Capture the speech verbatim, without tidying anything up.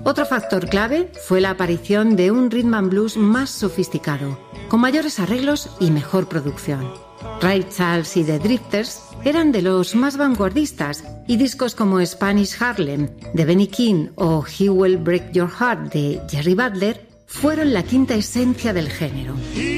Otro factor clave fue la aparición de un rhythm and blues más sofisticado, con mayores arreglos y mejor producción. Ray Charles y The Drifters eran de los más vanguardistas, y discos como Spanish Harlem de Benny King o He Will Break Your Heart de Jerry Butler fueron la quinta esencia del género.